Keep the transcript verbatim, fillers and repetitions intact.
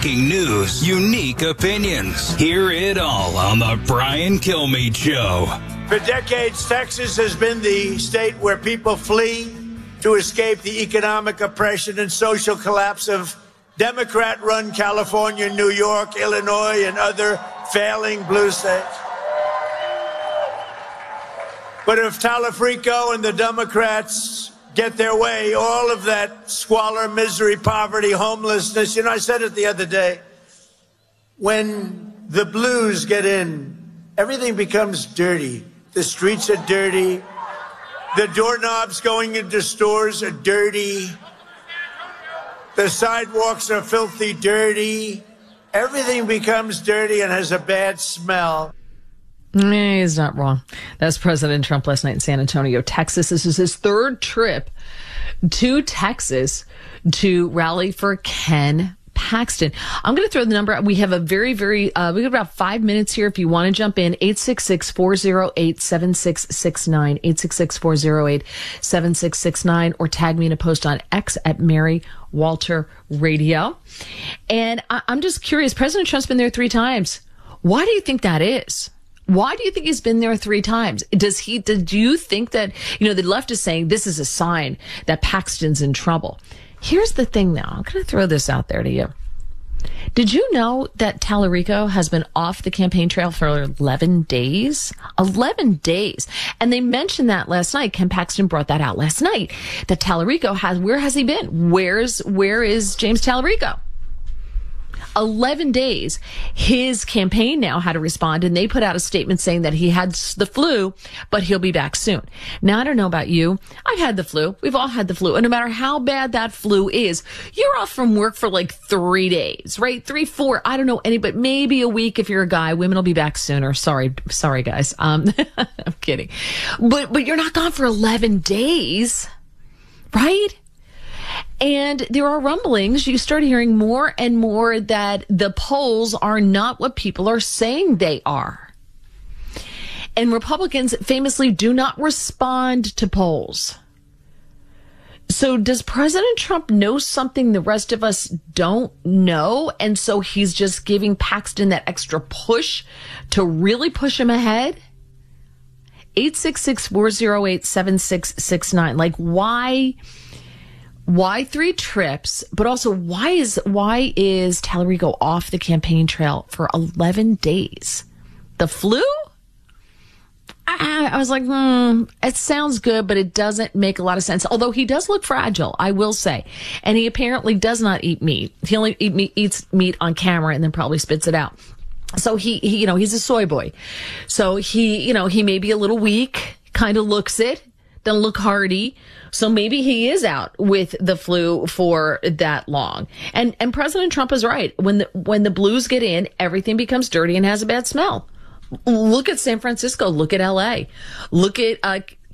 breaking news, unique opinions. Hear it all on the Brian Kilmeade Show. For decades, Texas has been the state where people flee to escape the economic oppression and social collapse of Democrat-run California, New York, Illinois, and other failing blue states. But if Talafrico and the Democrats get their way, all of that squalor, misery, poverty, homelessness, you know, I said it the other day, when the blues get in, everything becomes dirty. The streets are dirty. The doorknobs going into stores are dirty. The sidewalks are filthy dirty. Everything becomes dirty and has a bad smell. He's not wrong. That's President Trump last night in San Antonio, Texas. This is his third trip to Texas to rally for Ken Paxton. I'm going to throw the number out. We have a very, very, uh, we have about five minutes here. If you want to jump in, eight six six, four oh eight, seven six six nine, eight six six, four oh eight, seven six six nine, or tag me in a post on X at Mary Walter Radio. And I- I'm just curious. President Trump's been there three times. Why do you think that is? Why do you think he's been there three times? Does he, did you think that, you know, the left is saying this is a sign that Paxton's in trouble? Here's the thing now. I'm going to throw this out there to you. Did you know that Talarico has been off the campaign trail for eleven days? eleven days. And they mentioned that last night. Ken Paxton brought that out last night. That Talarico has, where has he been? Where's, where is James Talarico? eleven days. His campaign now had to respond, and they put out a statement saying that he had the flu, but he'll be back soon. Now, I don't know about you. I've had the flu. We've all had the flu. And no matter how bad that flu is, you're off from work for like three days, right? Three, four. I don't know any, but maybe a week if you're a guy. Women will be back sooner. Sorry. Sorry, guys. Um, I'm kidding. But, but you're not gone for eleven days, right? And there are rumblings. You start hearing more and more that the polls are not what people are saying they are. And Republicans famously do not respond to polls. So does President Trump know something the rest of us don't know? And so he's just giving Paxton that extra push to really push him ahead? eight six six, four oh eight, seven six six nine. Like, why... Why three trips? But also, why is why is Talarico off the campaign trail for eleven days? The flu? I, I was like, hmm, it sounds good, but it doesn't make a lot of sense. Although he does look fragile, I will say. And he apparently does not eat meat. He only eat meat, eats meat on camera and then probably spits it out. So he, he, you know, he's a soy boy. So he, you know, he may be a little weak, kind of looks it, doesn't look hardy. So maybe he is out with the flu for that long. And and President Trump is right. When the when the blues get in, everything becomes dirty and has a bad smell. Look at San Francisco. Look at L A. Look at uh,